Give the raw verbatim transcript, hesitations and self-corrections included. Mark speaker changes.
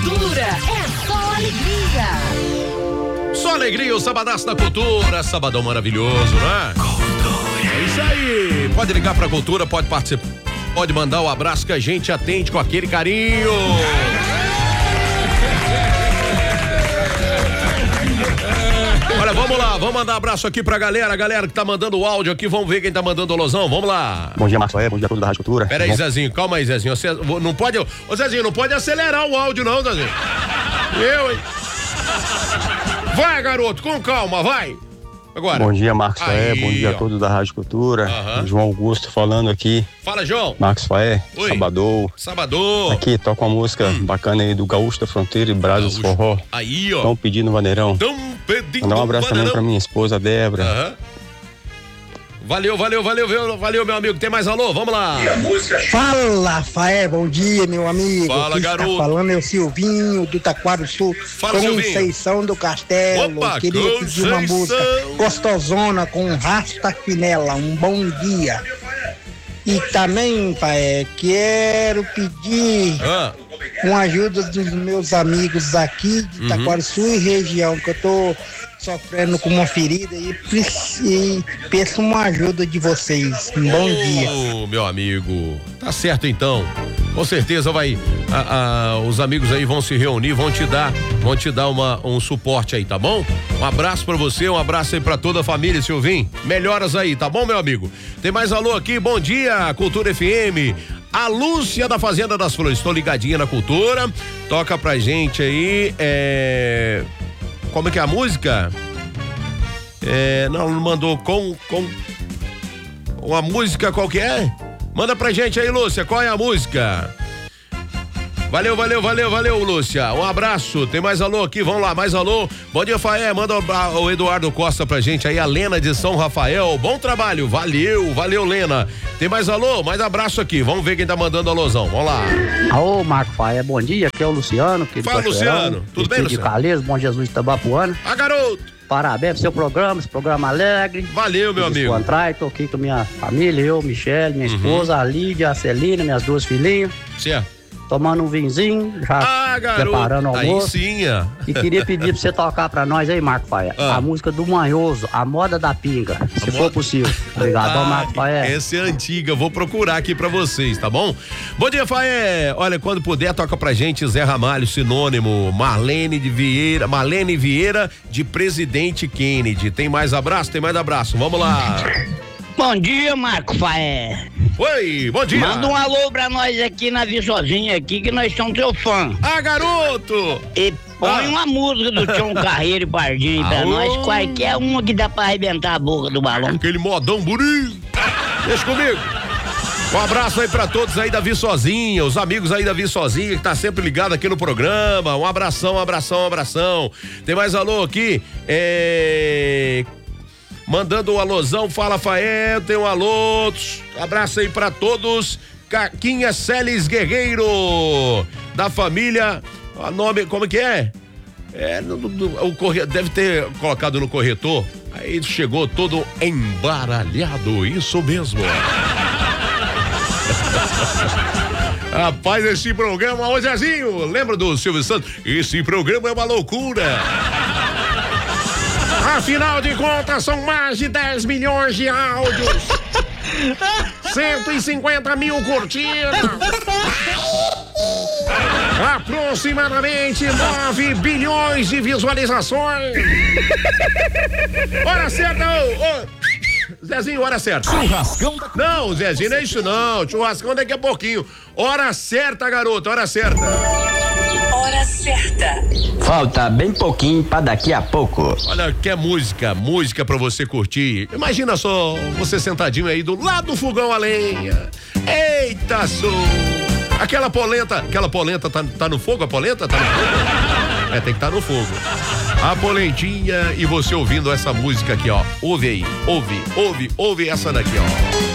Speaker 1: Cultura é só alegria.
Speaker 2: Só alegria, o Sabadaço da Cultura, sabadão maravilhoso, né? Cultura. É isso aí, pode ligar pra Cultura, pode participar, pode mandar o um abraço que a gente atende com aquele carinho. Olha, vamos lá, vamos mandar um abraço aqui pra galera, a galera que tá mandando o áudio aqui, vamos ver quem tá mandando o losão, vamos lá.
Speaker 3: Bom dia, Marcos, bom dia a todos da Rádio Cultura.
Speaker 2: Pera aí, Zezinho, calma aí, Zezinho, você não pode, ô Zezinho, não pode acelerar o áudio não, Zezinho. Eu, hein? Vai, garoto, com calma, vai. Agora.
Speaker 3: Bom dia, Marcos Faé, bom dia ó. a todos da Rádio Cultura. Uhum. João Augusto falando aqui.
Speaker 2: Fala, João.
Speaker 3: Marcos Faé, Sabadão.
Speaker 2: Sabadão.
Speaker 3: Aqui, toca uma música hum. bacana aí do Gaúcho da Fronteira e Brasas Forró.
Speaker 2: Aí, ó.
Speaker 3: Tão pedindo Vaneirão.
Speaker 2: Tão pedindo
Speaker 3: Mandar um abraço
Speaker 2: Vaneirão.
Speaker 3: também pra minha esposa, Débora.
Speaker 2: Aham. Uhum. Valeu, valeu, valeu, valeu, meu amigo. Tem mais alô? Vamos lá.
Speaker 4: Fala, Faé, bom dia, meu amigo.
Speaker 2: Fala,
Speaker 4: Quem
Speaker 2: garoto.
Speaker 4: Tá falando é o Silvinho do Taquaro Sul.
Speaker 2: Fala,
Speaker 4: Conceição do Castelo.
Speaker 2: Opa,
Speaker 4: Queria
Speaker 2: Conceição.
Speaker 4: pedir uma música gostosona com Rasta Finela. Um bom dia. E também, Faé, quero pedir
Speaker 2: ah.
Speaker 4: uma ajuda dos meus amigos aqui de
Speaker 2: uhum.
Speaker 4: Taquaro Sul e região, que eu tô sofrendo com uma ferida e, e peço uma ajuda de vocês. Um bom
Speaker 2: oh,
Speaker 4: dia.
Speaker 2: Meu amigo, tá certo então. Com certeza vai, a, a, os amigos aí vão se reunir, vão te dar, vão te dar uma, um suporte aí, tá bom? Um abraço pra você, um abraço aí pra toda a família, Silvinho. Melhoras aí, tá bom, meu amigo? Tem mais alô aqui, bom dia, Cultura F M. A Lúcia da Fazenda das Flores, tô ligadinha na Cultura. Toca pra gente aí, é... Como é que é a música? É, não, mandou com, com uma música qual que é? Manda pra gente aí, Lúcia, qual é a música? Valeu, valeu, valeu, valeu, Lúcia. Um abraço, tem mais alô aqui, vamos lá, mais alô. Bom dia, Faé, manda o Eduardo Costa pra gente aí, a Lena de São Rafael. Bom trabalho, valeu, valeu, Lena. Tem mais alô? Mais abraço aqui, vamos ver quem tá mandando alôzão, vamos lá.
Speaker 5: Ô, Marco Faé, bom dia, aqui é o Luciano.
Speaker 2: Fala, Luciano, tudo bem, Luciano?
Speaker 5: De Calheiros, Bom Jesus de Tabapuana.
Speaker 2: Ah, garoto.
Speaker 5: Parabéns pro seu programa, esse programa alegre.
Speaker 2: Valeu, meu amigo.
Speaker 5: Contrai, tô aqui com minha família, eu, Michele, minha uhum. esposa, a Lídia, a Celina, minhas duas filhinhas.
Speaker 2: Certo.
Speaker 5: Tomando um vinzinho, já
Speaker 2: ah,
Speaker 5: preparando o almoço.
Speaker 2: Aí sim, ó.
Speaker 5: E queria pedir pra você tocar pra nós aí, Marco Faé, ah. a música do Manhoso, A Moda da Pinga, a se moda... for possível. Obrigado, ah, Marco Faé.
Speaker 2: Essa é antiga, vou procurar aqui pra vocês, tá bom? Bom dia, Faé. Olha, quando puder, toca pra gente Zé Ramalho, Sinônimo, Marlene de Vieira, Marlene Vieira de Presidente Kennedy. Tem mais abraço? Tem mais abraço. Vamos lá.
Speaker 6: Bom dia, Marco Faé.
Speaker 2: Oi, bom dia.
Speaker 6: Manda um alô pra nós aqui na Viçosinha aqui, que nós somos teu fã.
Speaker 2: Ah, garoto!
Speaker 6: E põe ah. uma música do Tião Carreiro e Pardinho pra Aô. nós, qualquer uma que dá pra arrebentar a boca do balão.
Speaker 2: Aquele modão bonito. Deixa comigo. Um abraço aí pra todos aí da Viçosinha, os amigos aí da Viçosinha que tá sempre ligado aqui no programa. Um abração, um abração, um abração. Tem mais alô aqui? É... Mandando um alôzão, fala Faé, tem um alô, abraço aí pra todos, Caquinha Celes Guerreiro, da família, o nome, como que é? É, no, no, o corre, deve ter colocado no corretor, aí chegou todo embaralhado, isso mesmo. Rapaz, esse programa, ô Zezinho, lembra do Silvio Santos? Esse programa é uma loucura. Afinal de contas, são mais de dez milhões de áudios. cento e cinquenta mil curtidas. Aproximadamente nove bilhões de visualizações. Hora certa, ô, ô. Zezinho, hora certa.
Speaker 1: Churrascão da...
Speaker 2: Não, Zezinho, não é isso não. Churrascão daqui a pouquinho. Hora certa, garoto, hora certa.
Speaker 1: Hora certa.
Speaker 7: Falta bem pouquinho pra daqui a pouco.
Speaker 2: Olha, quer música, música pra você curtir. Imagina só, você sentadinho aí do lado do fogão a lenha. Eita, sou. Aquela polenta, aquela polenta tá, tá no fogo, a polenta tá no fogo? É, tem que estar tá no fogo. A polentinha e você ouvindo essa música aqui, ó. Ouve aí, ouve, ouve, ouve essa daqui, ó.